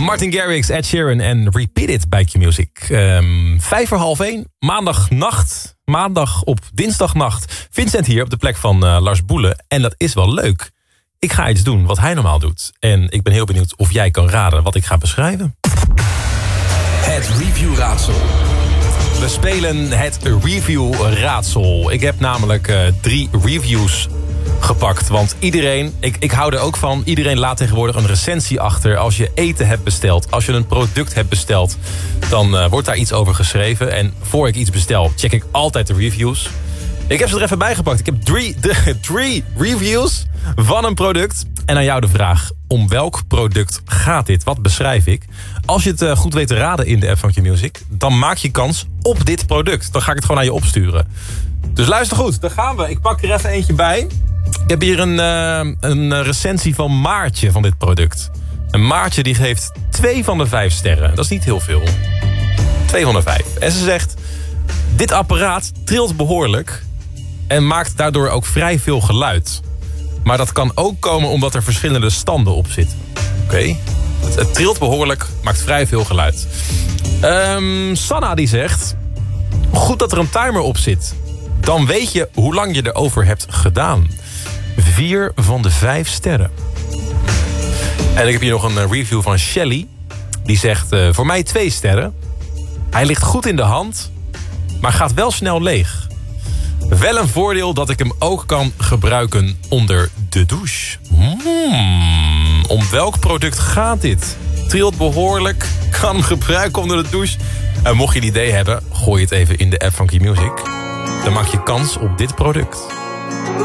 Martin Garrix, Ed Sheeran en Repeat It bij Q-Music. 1:05, maandag op dinsdagnacht. Vincent hier op de plek van Lars Boelen. En dat is wel leuk. Ik ga iets doen wat hij normaal doet. En ik ben heel benieuwd of jij kan raden wat ik ga beschrijven. Het review-raadsel. We spelen het review-raadsel. Ik heb namelijk 3 reviews gepakt. Want iedereen, ik hou er ook van, iedereen laat tegenwoordig een recensie achter. Als je eten hebt besteld, als je een product hebt besteld, dan wordt daar iets over geschreven. En voor ik iets bestel, check ik altijd de reviews. Ik heb ze er even bij gepakt. Ik heb drie reviews van een product. En aan jou de vraag, om welk product gaat dit? Wat beschrijf ik? Als je het goed weet te raden in de app van Q-Music, dan maak je kans op dit product. Dan ga ik het gewoon aan je opsturen. Dus luister goed, daar gaan we. Ik pak er even eentje bij. Ik heb hier een recensie van Maartje van dit product. En Maartje die geeft 2 van de 5 sterren. Dat is niet heel veel. 2 van de 5. En ze zegt, dit apparaat trilt behoorlijk en maakt daardoor ook vrij veel geluid. Maar dat kan ook komen omdat er verschillende standen op zitten. Oké. Het trilt behoorlijk, maakt vrij veel geluid. Sanna die zegt, goed dat er een timer op zit. Dan weet je hoe lang je erover hebt gedaan. 4 van de 5 sterren. En ik heb hier nog een review van Shelly. Die zegt, voor mij 2 sterren. Hij ligt goed in de hand, maar gaat wel snel leeg. Wel een voordeel dat ik hem ook kan gebruiken onder de douche. Om welk product gaat dit? Trilt behoorlijk, kan hem gebruiken onder de douche. En mocht je een idee hebben, gooi het even in de app van Q-Music. Dan maak je kans op dit product.